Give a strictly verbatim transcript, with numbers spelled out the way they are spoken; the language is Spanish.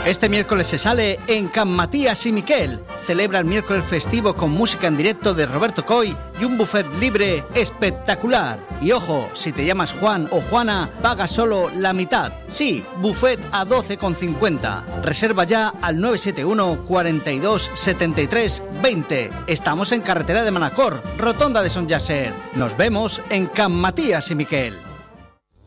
Este miércoles se sale en Can Matías y Miquel. Celebra el miércoles festivo con música en directo de Roberto Coy y un buffet libre espectacular. Y ojo, si te llamas Juan o Juana, paga solo la mitad. Sí, buffet a doce con cincuenta. Reserva ya al nueve siete uno, cuarenta y dos, setenta y tres, veinte. Estamos en carretera de Manacor, rotonda de Son Yasser. Nos vemos en Can Matías y Miquel.